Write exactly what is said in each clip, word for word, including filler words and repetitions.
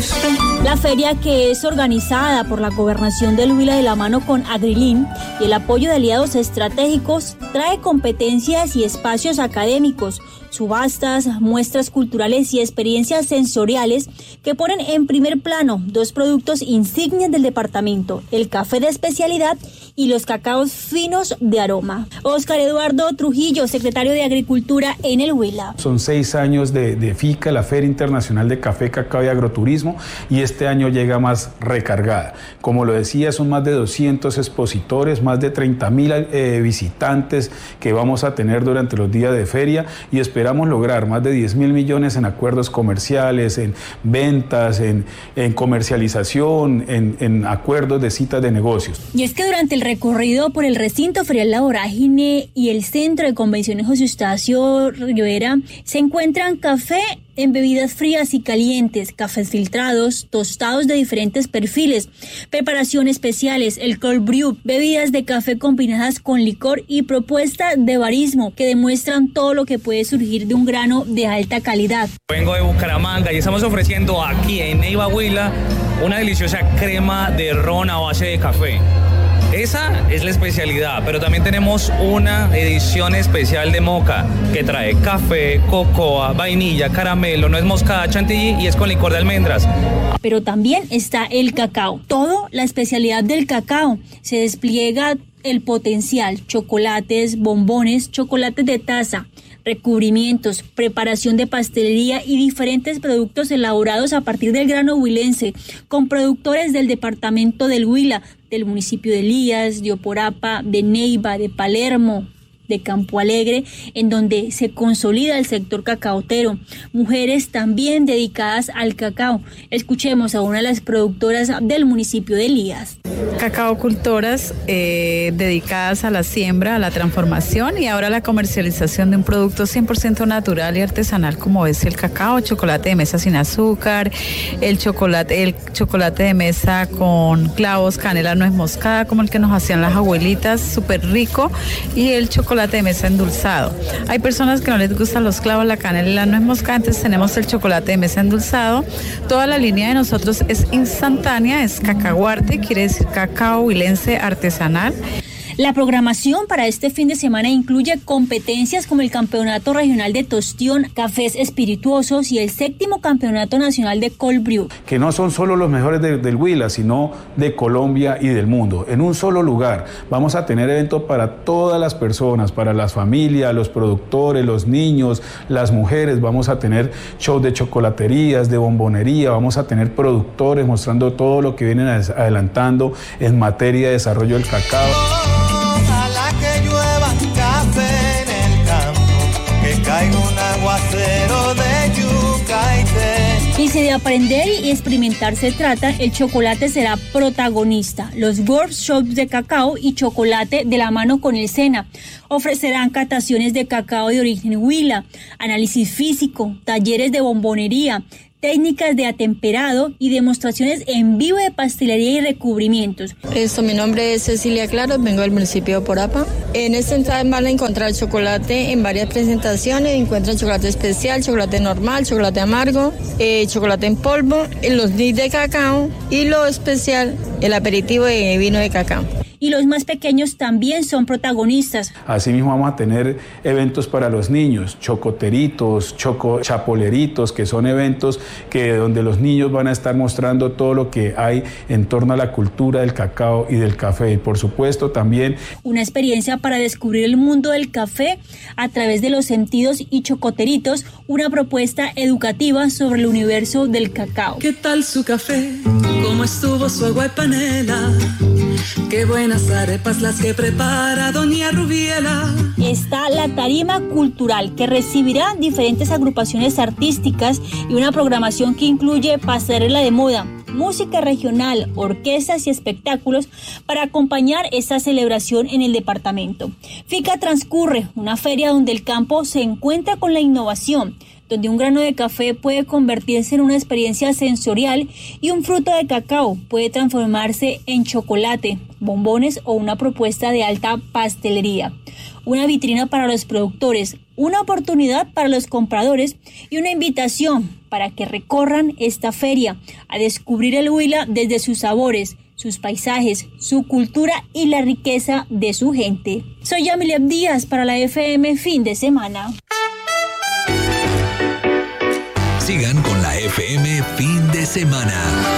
gusta. La feria, que es organizada por la Gobernación del Huila de la mano con Agrilin y el apoyo de aliados estratégicos, trae competencias y espacios académicos, subastas, muestras culturales y experiencias sensoriales que ponen en primer plano dos productos insignias del departamento, el café de especialidad y los cacaos finos de aroma. Oscar Eduardo Trujillo, secretario de Agricultura en el Huila. Son seis años de, de FICA, la Feria Internacional de Café, Cacao y Agroturismo, y este año llega más recargada. Como lo decía, son más de doscientos expositores, más de treinta mil eh, visitantes que vamos a tener durante los días de feria, y esperamos lograr más de diez mil millones en acuerdos comerciales, en ventas, en, en comercialización, en, en acuerdos de citas de negocios. Y es que durante el recorrido por el recinto ferial La Vorágine y el Centro de Convenciones José Eustacio Rivera se encuentran café en bebidas frías y calientes, cafés filtrados, tostados de diferentes perfiles, preparaciones especiales, el cold brew, bebidas de café combinadas con licor y propuestas de barismo que demuestran todo lo que puede surgir de un grano de alta calidad. Vengo de Bucaramanga y estamos ofreciendo aquí en Neiva, Huila, una deliciosa crema de ron a base de café. Esa es la especialidad, pero también tenemos una edición especial de moca que trae café, cocoa, vainilla, caramelo, nuez moscada, chantilly y es con licor de almendras. Pero también está el cacao, todo la especialidad del cacao. Se despliega el potencial, chocolates, bombones, chocolates de taza, recubrimientos, preparación de pastelería y diferentes productos elaborados a partir del grano huilense, con productores del departamento del Huila, del municipio de Elías, de Oporapa, de Neiva, de Palermo, de Campo Alegre, en donde se consolida el sector cacaotero. Mujeres también dedicadas al cacao. Escuchemos a una de las productoras del municipio de Elías. Cacaocultoras eh, dedicadas a la siembra, a la transformación y ahora a la comercialización de un producto cien por ciento natural y artesanal como es el cacao, chocolate de mesa sin azúcar, el chocolate, el chocolate de mesa con clavos, canela, nuez moscada, como el que nos hacían las abuelitas, súper rico, y el chocolate de mesa endulzado. Hay personas que no les gustan los clavos, la canela y la nuez moscada, entonces tenemos el chocolate de mesa endulzado. Toda la línea de nosotros es instantánea, es cacahuarte, quiere decir cacao huilense artesanal. La programación para este fin de semana incluye competencias como el Campeonato Regional de Tostión, Cafés Espirituosos y el séptimo Campeonato Nacional de Cold Brew. Que no son solo los mejores de, del Huila, sino de Colombia y del mundo. En un solo lugar vamos a tener eventos para todas las personas, para las familias, los productores, los niños, las mujeres. Vamos a tener shows de chocolaterías, de bombonería, vamos a tener productores mostrando todo lo que vienen adelantando en materia de desarrollo del cacao. Caiga un aguacero de yuca y té. Y si de aprender y experimentar se trata, el chocolate será protagonista. Los workshops de cacao y chocolate de la mano con el SENA ofrecerán cataciones de cacao de origen Huila, análisis físico, talleres de bombonería, técnicas de atemperado y demostraciones en vivo de pastelería y recubrimientos. Esto, mi nombre es Cecilia Claro, vengo del municipio de Oporapa. En esta entrada van a encontrar chocolate en varias presentaciones, encuentran chocolate especial, chocolate normal, chocolate amargo, eh, chocolate en polvo, los nids de cacao y lo especial, el aperitivo de vino de cacao. Y los más pequeños también son protagonistas. Asimismo vamos a tener eventos para los niños, chocoteritos, choco chapoleritos, que son eventos que donde los niños van a estar mostrando todo lo que hay en torno a la cultura del cacao y del café. Y por supuesto también una experiencia para descubrir el mundo del café a través de los sentidos y chocoteritos, una propuesta educativa sobre el universo del cacao. ¿Qué tal su café? ¿Cómo estuvo su agua y panela? Qué buenas arepas las que prepara doña Rubiela. Está la tarima cultural, que recibirá diferentes agrupaciones artísticas y una programación que incluye pasarela de moda, música regional, orquestas y espectáculos para acompañar esta celebración en el departamento. FICA Transcurre, una feria donde el campo se encuentra con la innovación, donde un grano de café puede convertirse en una experiencia sensorial y un fruto de cacao puede transformarse en chocolate, bombones o una propuesta de alta pastelería. Una vitrina para los productores, una oportunidad para los compradores y una invitación para que recorran esta feria, a descubrir el Huila desde sus sabores, sus paisajes, su cultura y la riqueza de su gente. Soy Yamilet Díaz para la F M Fin de Semana. Sigan con la F M Fin de Semana.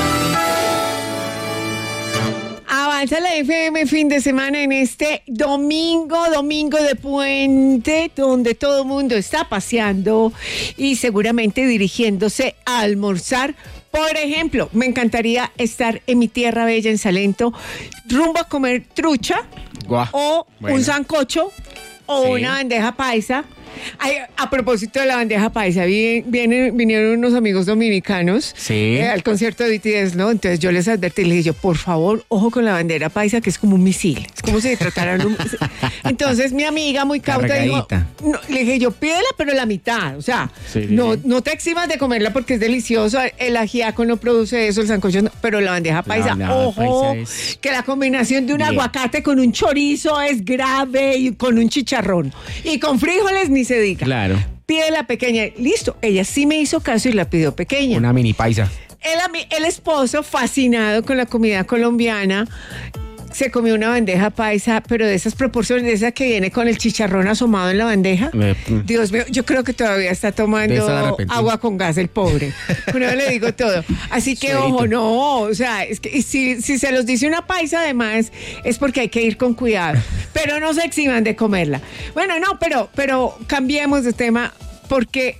Avanza la F M Fin de Semana en este domingo, domingo de puente, donde todo el mundo está paseando y seguramente dirigiéndose a almorzar. Por ejemplo, me encantaría estar en mi tierra bella, en Salento, rumbo a comer trucha, Guau, o bueno. un sancocho o sí. una bandeja paisa. Ay, a propósito de la bandeja paisa, vienen, vinieron unos amigos dominicanos sí. eh, al concierto de B T S, ¿no? Entonces yo les advertí, les dije yo, por favor, ojo con la bandera paisa, que es como un misil, es como si se trataran un... Entonces mi amiga muy cauta dijo, no, le dije yo, pídela, pero la mitad, o sea, sí, no, sí. no te eximas de comerla porque es delicioso, el ajiaco no produce eso, el sancocho no, pero la bandeja paisa, la, la ojo, paisa es... que la combinación de un Bien. aguacate con un chorizo es grave y con un chicharrón, y con frijoles ni se diga. Claro. Pide la pequeña. Listo, ella sí me hizo caso y la pidió pequeña. Una mini paisa. El, el esposo, fascinado con la comida colombiana, se comió una bandeja paisa, pero de esas proporciones, de esa que viene con el chicharrón asomado en la bandeja. Me, Dios mío, yo creo que todavía está tomando agua con gas el pobre. Bueno, le digo todo. Así que, Suerito. ojo, no, o sea, es que si, si se los dice una paisa, además, es porque hay que ir con cuidado. Pero no se eximan de comerla. Bueno, no, pero, pero cambiemos de tema, porque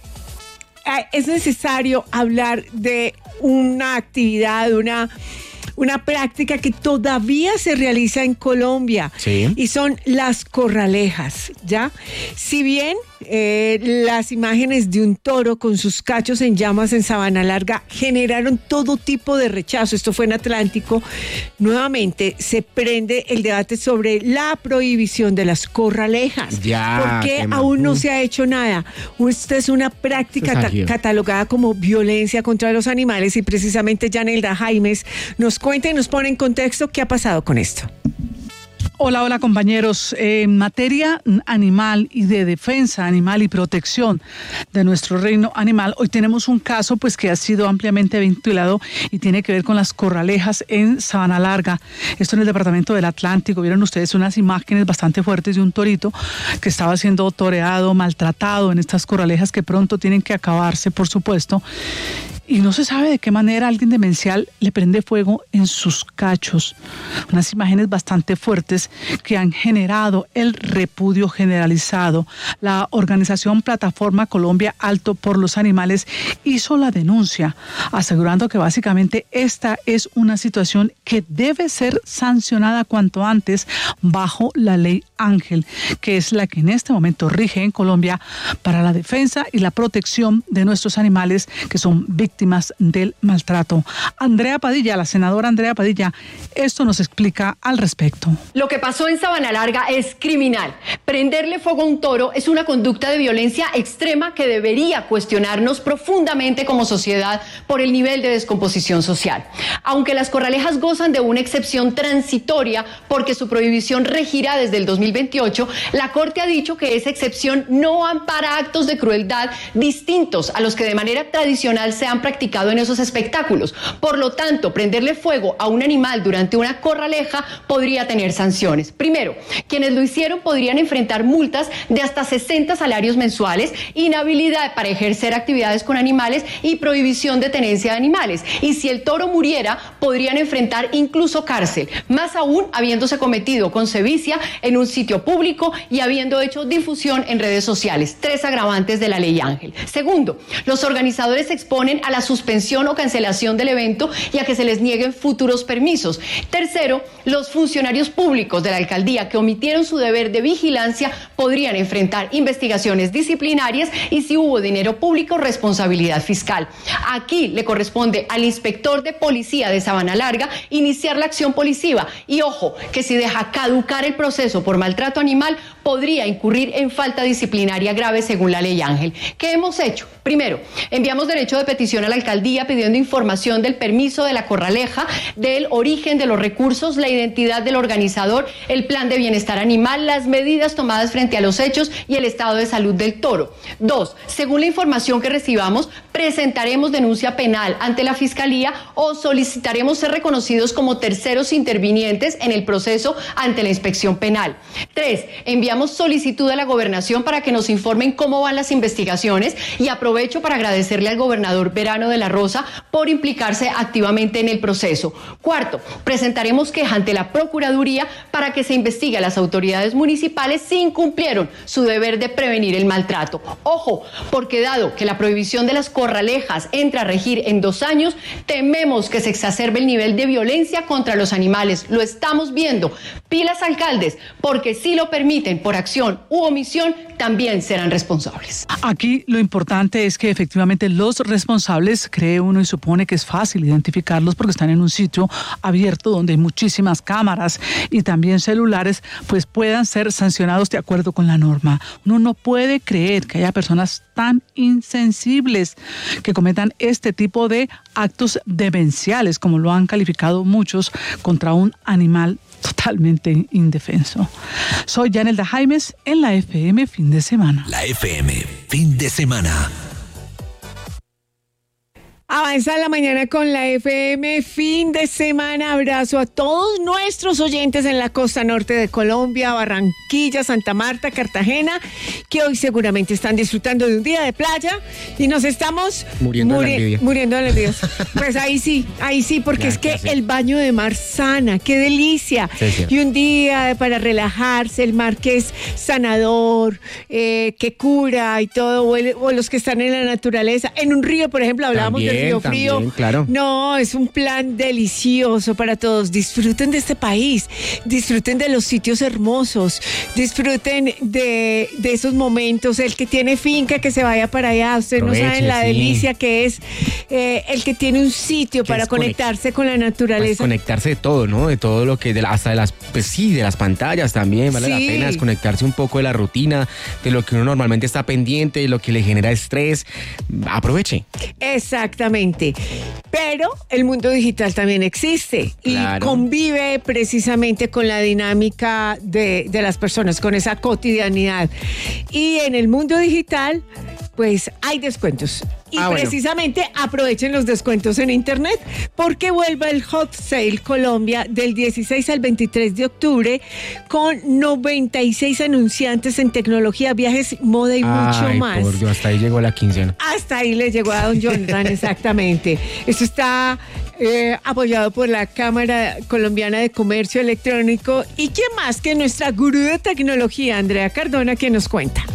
es necesario hablar de una actividad, de una... una práctica que todavía se realiza en Colombia sí. y son las corralejas, ¿ya? Si bien eh, las imágenes de un toro con sus cachos en llamas en Sabana Larga generaron todo tipo de rechazo, esto fue en Atlántico, nuevamente se prende el debate sobre la prohibición de las corralejas. Ya, ¿Por qué aún no se ha hecho nada? Esta es una práctica ta- catalogada como violencia contra los animales y precisamente Yanelda Jaimes nos cuenta y nos pone en contexto qué ha pasado con esto. Hola, hola compañeros. En materia animal y de defensa animal y protección de nuestro reino animal, hoy tenemos un caso pues que ha sido ampliamente ventilado y tiene que ver con las corralejas en Sabana Larga. Esto en el departamento del Atlántico. Vieron ustedes unas imágenes bastante fuertes de un torito que estaba siendo toreado, maltratado en estas corralejas que pronto tienen que acabarse, por supuesto. Y no se sabe de qué manera alguien demencial le prende fuego en sus cachos. Unas imágenes bastante fuertes que han generado el repudio generalizado. La organización Plataforma Colombia Alto por los Animales hizo la denuncia, asegurando que básicamente esta es una situación que debe ser sancionada cuanto antes bajo la ley Ángel, que es la que en este momento rige en Colombia para la defensa y la protección de nuestros animales que son víctimas del maltrato. Andrea Padilla, la senadora Andrea Padilla, esto nos explica al respecto. Lo que pasó en Sabana Larga es criminal. Prenderle fuego a un toro es una conducta de violencia extrema que debería cuestionarnos profundamente como sociedad por el nivel de descomposición social. Aunque las corralejas gozan de una excepción transitoria porque su prohibición regirá desde el dos mil veintiocho, la Corte ha dicho que esa excepción no ampara actos de crueldad distintos a los que de manera tradicional se han practicado en esos espectáculos. Por lo tanto, prenderle fuego a un animal durante una corraleja podría tener sanciones. Primero, quienes lo hicieron podrían enfrentar multas de hasta sesenta salarios mensuales, inhabilidad para ejercer actividades con animales y prohibición de tenencia de animales. Y si el toro muriera, podrían enfrentar incluso cárcel, más aún habiéndose cometido con sevicia en un sitio público y habiendo hecho difusión en redes sociales. Tres agravantes de la ley Ángel. Segundo, los organizadores se exponen a la suspensión o cancelación del evento y a que se les nieguen futuros permisos. Tercero, los funcionarios públicos de la alcaldía que omitieron su deber de vigilancia podrían enfrentar investigaciones disciplinarias y, si hubo dinero público, responsabilidad fiscal. Aquí le corresponde al inspector de policía de Sabana Larga iniciar la acción policiva y, ojo, que si deja caducar el proceso por maltrato animal, podría incurrir en falta disciplinaria grave según la ley Ángel. ¿Qué hemos hecho? Primero, enviamos derecho de petición a la alcaldía pidiendo información del permiso de la corraleja, del origen de los recursos, la identidad del organizador, el plan de bienestar animal, las medidas tomadas frente a los hechos y el estado de salud del toro. Dos, según la información que recibamos, presentaremos denuncia penal ante la Fiscalía o solicitaremos ser reconocidos como terceros intervinientes en el proceso ante la inspección penal. Tres, enviamos solicitud a la gobernación para que nos informen cómo van las investigaciones y aprovecho para agradecerle al gobernador Verano de la Rosa por implicarse activamente en el proceso. Cuarto, presentaremos queja ante la Procuraduría para que se investigue a las autoridades municipales si incumplieron su deber de prevenir el maltrato. Ojo, porque dado que la prohibición de las corralejas entra a regir en dos años, tememos que se exacerbe el nivel de violencia contra los animales. Lo estamos viendo. Pilas, alcaldes, porque si lo permiten por acción u omisión, también serán responsables. Aquí lo importante es que efectivamente los responsables, cree uno y supone que es fácil identificarlos porque están en un sitio abierto donde hay muchísimas cámaras y también celulares, pues puedan ser sancionados de acuerdo con la norma. Uno no puede creer que haya personas tan insensibles que cometan este tipo de actos demenciales, como lo han calificado muchos, contra un animal totalmente indefenso. Soy Yanelda Jaimes en la F M Fin de Semana. La F M Fin de Semana. Avanza la mañana con la F M Fin de Semana. Abrazo a todos nuestros oyentes en la costa norte de Colombia, Barranquilla, Santa Marta, Cartagena, que hoy seguramente están disfrutando de un día de playa y nos estamos muriendo muri- de la envidia. Muriendo de la envidia. Pues ahí sí, ahí sí, porque ya, es que sí. El baño de mar sana, qué delicia. Sí, sí. Y un día para relajarse, el mar que es sanador, eh, que cura y todo, o, el, o los que están en la naturaleza. En un río, por ejemplo, hablábamos de Río Frío. También, claro. No, es un plan delicioso para todos. Disfruten de este país, disfruten de los sitios hermosos, disfruten de, de esos momentos. El que tiene finca, que se vaya para allá. Ustedes Aproveche, no saben la sí. delicia que es eh, el que tiene un sitio para conectarse conect- con la naturaleza. Pues conectarse de todo, ¿no? De todo lo que, de la, hasta de las, pues sí, de las pantallas también. Vale sí. la pena desconectarse un poco de la rutina, de lo que uno normalmente está pendiente, de lo que le genera estrés. Aproveche. Exactamente. Pero el mundo digital también existe claro. y convive precisamente con la dinámica de, de las personas, con esa cotidianidad. Y en el mundo digital, pues hay descuentos. Y ah, precisamente bueno. aprovechen los descuentos en internet porque vuelve el Hot Sale Colombia del dieciséis al veintitrés de octubre con noventa y seis anunciantes en tecnología, viajes, moda y Ay, mucho más. Por Dios, hasta ahí llegó la quincena. Hasta ahí le llegó a don Jonathan, exactamente. Esto está eh, apoyado por la Cámara Colombiana de Comercio Electrónico. ¿Y quién más que nuestra gurú de tecnología, Andrea Cardona, que nos cuenta?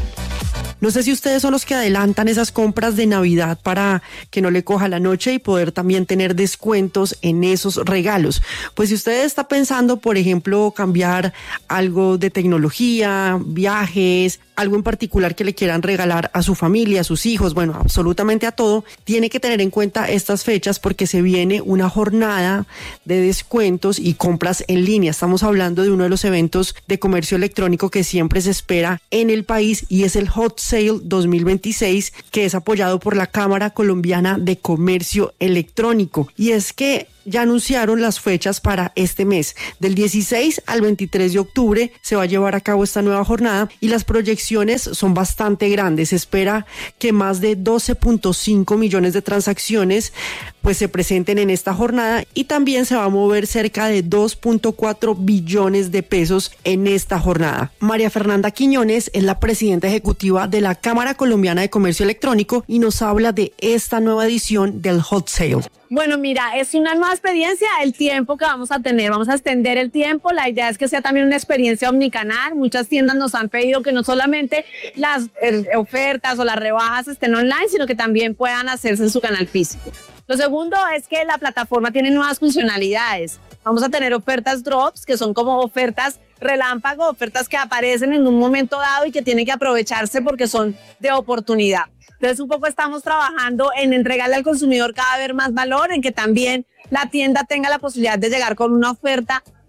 No sé si ustedes son los que adelantan esas compras de Navidad para que no le coja la noche y poder también tener descuentos en esos regalos. Pues si usted está pensando, por ejemplo, cambiar algo de tecnología, viajes, algo en particular que le quieran regalar a su familia, a sus hijos, bueno, absolutamente a todo, tiene que tener en cuenta estas fechas porque se viene una jornada de descuentos y compras en línea. Estamos hablando de uno de los eventos de comercio electrónico que siempre se espera en el país y es el Hot Sale dos mil veintiséis, que es apoyado por la Cámara Colombiana de Comercio Electrónico. Y es que ya anunciaron las fechas para este mes. Del dieciséis al veintitrés de octubre se va a llevar a cabo esta nueva jornada y las proyecciones son bastante grandes. Se espera que más de doce punto cinco millones de transacciones pues se presenten en esta jornada y también se va a mover cerca de dos punto cuatro billones de pesos en esta jornada. María Fernanda Quiñones es la presidenta ejecutiva de la Cámara Colombiana de Comercio Electrónico y nos habla de esta nueva edición del Hot Sale. Bueno, mira, es una nueva experiencia, el tiempo que vamos a tener, vamos a extender el tiempo, la idea es que sea también una experiencia omnicanal. Muchas tiendas nos han pedido que no solamente las eh, ofertas o las rebajas estén online, sino que también puedan hacerse en su canal físico. Lo segundo es que la plataforma tiene nuevas funcionalidades. Vamos a tener ofertas drops, que son como ofertas relámpago, ofertas que aparecen en un momento dado y que tienen que aprovecharse porque son de oportunidad. Entonces, un poco estamos trabajando en entregarle al consumidor cada vez más valor, en que también la tienda tenga la posibilidad de llegar con una oferta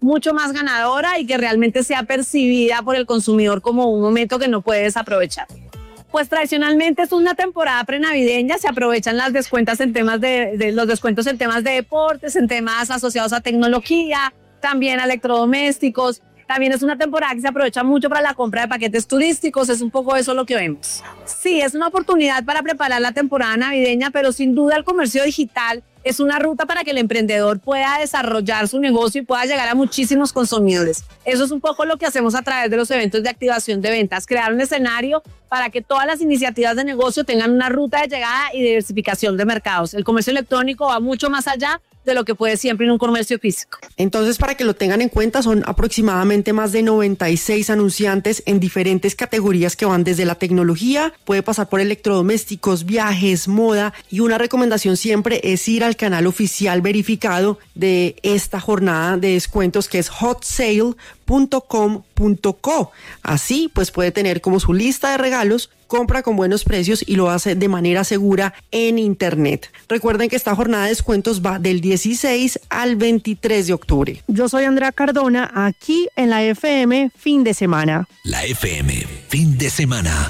mucho más ganadora y que realmente sea percibida por el consumidor como un momento que no puede desaprovechar. Pues tradicionalmente es una temporada prenavideña, se aprovechan las descuentas en temas de, de los descuentos en temas de deportes, en temas asociados a tecnología, también a electrodomésticos. También es una temporada que se aprovecha mucho para la compra de paquetes turísticos, es un poco eso lo que vemos. Sí, es una oportunidad para preparar la temporada navideña, pero sin duda el comercio digital es una ruta para que el emprendedor pueda desarrollar su negocio y pueda llegar a muchísimos consumidores. Eso es un poco lo que hacemos a través de los eventos de activación de ventas, crear un escenario para que todas las iniciativas de negocio tengan una ruta de llegada y diversificación de mercados. El comercio electrónico va mucho más allá de lo que puede siempre en un comercio físico. Entonces, para que lo tengan en cuenta, son aproximadamente más de noventa y seis anunciantes en diferentes categorías que van desde la tecnología, puede pasar por electrodomésticos, viajes, moda, y una recomendación siempre es ir al canal oficial verificado de esta jornada de descuentos, que es hot sale punto com punto co. Así pues puede tener como su lista de regalos, compra con buenos precios y lo hace de manera segura en internet. Recuerden que esta jornada de descuentos va del dieciséis al veintitrés de octubre. Yo soy Andrea Cardona, aquí en la F M Fin de Semana. La F M Fin de Semana.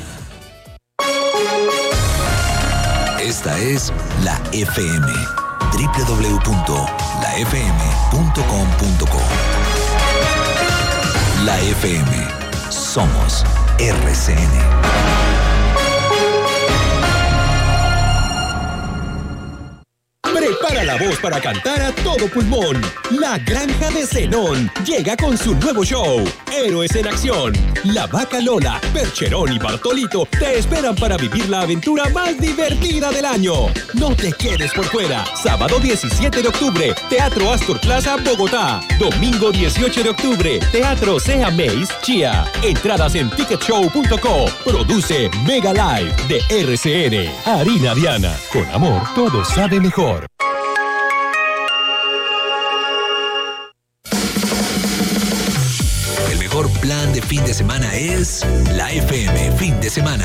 Esta es la F M. doble u doble u doble u punto la f m punto com punto co. La F M. Somos R C N. Prepara la voz para cantar a todo pulmón. La Granja de Zenón llega con su nuevo show, Héroes en Acción. La Vaca Lola, Percherón y Bartolito te esperan para vivir la aventura más divertida del año. No te quedes por fuera. Sábado diecisiete de octubre, Teatro Astor Plaza, Bogotá. Domingo dieciocho de octubre, Teatro Sea Mace, Chía. Entradas en ticket show punto co. Produce Mega Live de R C N. Harina Diana. Con amor, todo sabe mejor. El mejor plan de fin de semana es la F M Fin de Semana.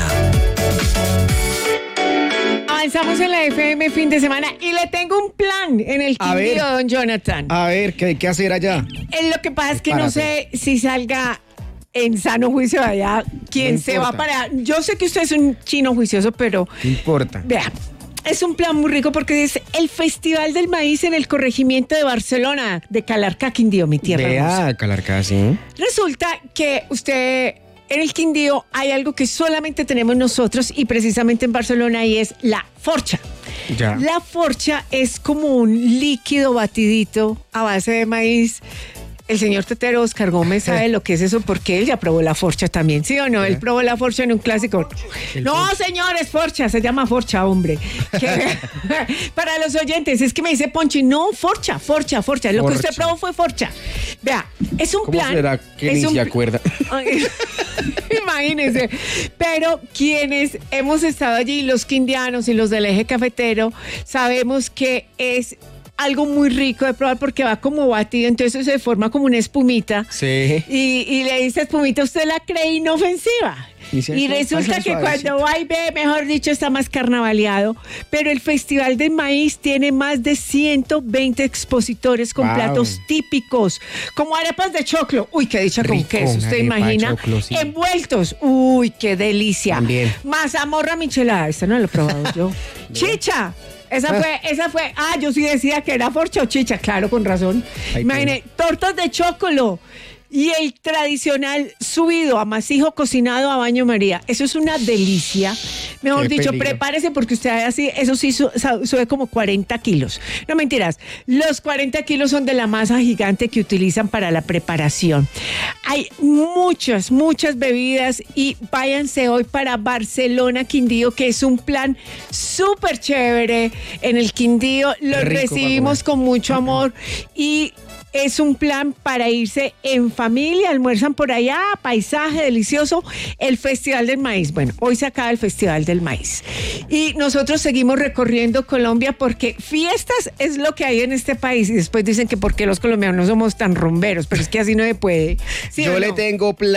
Avanzamos en la F M Fin de Semana y le tengo un plan en el Quindío, don Jonathan. A ver, ¿qué hay que hacer allá? Eh, lo que pasa es que no sé si salga en sano juicio de allá quién No se va importa. para allá. Yo sé que usted es un chino juicioso, pero No importa. vea, es un plan muy rico porque es el Festival del Maíz en el corregimiento de Barcelona, de Calarcá, Quindío, mi tierra hermosa. Vea, Calarcá, sí. Resulta que usted, en el Quindío hay algo que solamente tenemos nosotros y precisamente en Barcelona, y es la forcha. Ya. La forcha es como un líquido batidito a base de maíz. El señor tetero Oscar Gómez sabe lo que es eso porque él ya probó la forcha también, ¿sí o no? Él probó la forcha en un clásico. No, señor, es forcha, se llama forcha, hombre. Que- para los oyentes, es que me dice Ponchi, no, forcha, forcha, forcha. Lo que usted Forcha. probó fue forcha. Vea, es un ¿Cómo plan. será que es ni un se pl- acuerda? Ay, imagínense. Pero quienes hemos estado allí, los quindianos y los del eje cafetero, sabemos que es algo muy rico de probar porque va como batido, entonces se forma como una espumita. Sí. Y, y le dice espumita, usted la cree inofensiva. Y se- Y resulta pasa que suavecito. cuando va y ve, mejor dicho, está más carnavaleado. Pero el Festival del Maíz tiene más de ciento veinte expositores con Wow. platos típicos, como arepas de choclo. Uy, qué dicha con Rico, queso, una ¿usted arepa de imagina? choclo, sí. Envueltos. Uy, qué delicia. También. Mazamorra michelada, esta no la he probado yo. Chicha. Esa fue, esa fue, ah, yo sí decía que era forcha o chicha, claro, con razón. Ahí Imagine, tortas de chocolo y el tradicional subido, amasijo cocinado a baño María. Eso es una delicia. Mejor Qué dicho, peligro. prepárese porque usted así, eso sí su- sa- sube como cuarenta kilos. No mentiras, los cuarenta kilos son de la masa gigante que utilizan para la preparación. Hay muchas, muchas bebidas y váyanse hoy para Barcelona, Quindío, que es un plan súper chévere en el Quindío. Los Rico para recibimos comer. con mucho amor y es un plan para irse en familia, almuerzan por allá, paisaje delicioso, el Festival del Maíz. Bueno, hoy se acaba el Festival del Maíz. Y nosotros seguimos recorriendo Colombia porque fiestas es lo que hay en este país. Y después dicen que porque los colombianos no somos tan rumberos, pero es que así no se puede. ¿Sí Yo o le no? tengo plan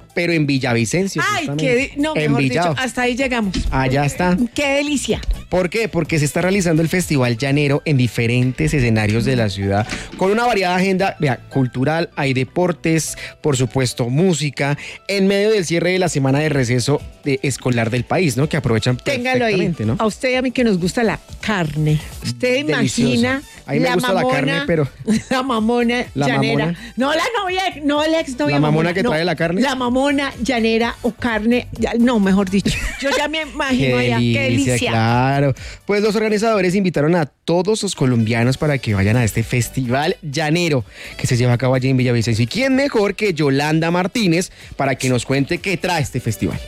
pero en Villavicencio. Ay, qué, no, mejor dicho, hasta ahí llegamos. Allá está. Qué delicia. ¿Por qué? Porque se está realizando el Festival Llanero en diferentes escenarios de la ciudad, con una variada agenda, vea, cultural, hay deportes, por supuesto, música, en medio del cierre de la semana de receso de escolar del país, ¿no? Que aprovechan Téngalo perfectamente, ahí. ¿no? A usted y a mí que nos gusta la carne. Usted Delicioso. imagina A mí me la gusta mamona, la carne, pero... La mamona La llanera. mamona. No la novia, no la exnovia. La mamona que no, trae la carne. La mamona llanera o carne, ya- no, mejor dicho. Yo ya me imagino Qué allá, qué delicia, delicia. claro. Pues los organizadores invitaron a todos los colombianos para que vayan a este festival llanero que se lleva a cabo allí en Villavicencio. ¿Y quién mejor que Yolanda Martínez para que nos cuente qué trae este festival?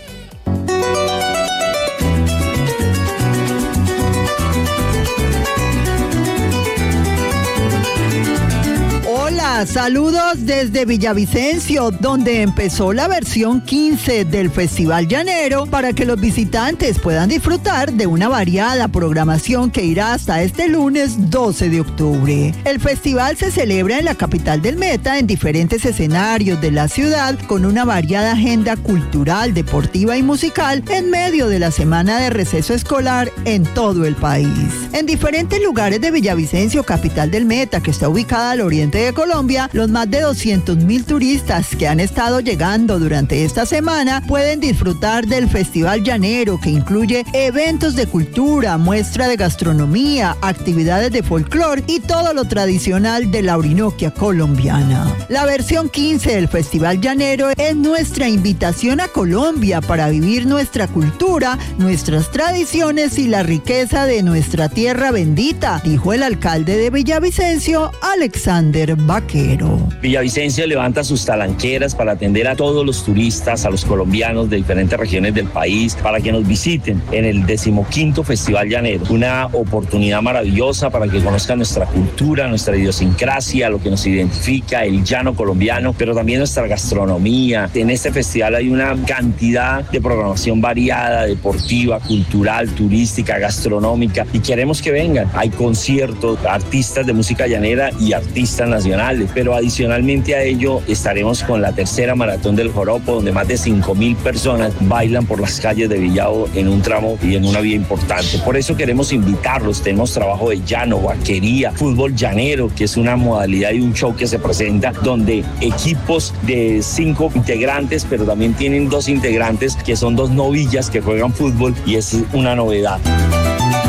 Hola, saludos desde Villavicencio, donde empezó la versión quince del Festival Llanero para que los visitantes puedan disfrutar de una variada programación que irá hasta este lunes doce de octubre. El festival se celebra en la capital del Meta en diferentes escenarios de la ciudad con una variada agenda cultural, deportiva y musical en medio de la semana de receso escolar en todo el país. En diferentes lugares de Villavicencio, capital del Meta, que está ubicada al oriente de Colombia, los más de doscientos mil turistas que han estado llegando durante esta semana pueden disfrutar del Festival Llanero, que incluye eventos de cultura, muestra de gastronomía, actividades de folclore y todo lo tradicional de la Orinoquia colombiana. La versión quince del Festival Llanero es nuestra invitación a Colombia para vivir nuestra cultura, nuestras tradiciones y la riqueza de nuestra tierra bendita, dijo el alcalde de Villavicencio, Alexander Vaquero. Villavicencio levanta sus talanqueras para atender a todos los turistas, a los colombianos de diferentes regiones del país, para que nos visiten en el decimoquinto Festival Llanero. Una oportunidad maravillosa para que conozcan nuestra cultura, nuestra idiosincrasia, lo que nos identifica, el llano colombiano, pero también nuestra gastronomía. En este festival hay una cantidad de programación variada, deportiva, cultural, turística, gastronómica, y queremos que vengan. Hay conciertos, artistas de música llanera y artistas nacionales, pero adicionalmente a ello estaremos con la tercera maratón del Joropo, donde más de cinco mil personas bailan por las calles de Villavo en un tramo y en una vía importante. Por eso queremos invitarlos. Tenemos trabajo de llano, vaquería, fútbol llanero, que es una modalidad y un show que se presenta donde equipos de cinco integrantes, pero también tienen dos integrantes que son dos novillas que juegan fútbol, y es una novedad.